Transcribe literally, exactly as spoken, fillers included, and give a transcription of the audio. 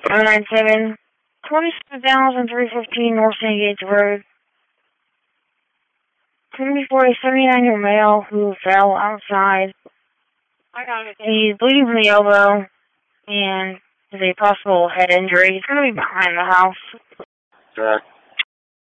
oh nine seven, twenty-seven thousand three hundred fifteen North Saint Gates Road. Coming for a seventy-nine-year male who fell outside. I got it. He's bleeding from the elbow and has a possible head injury. He's going to be behind the house. Correct.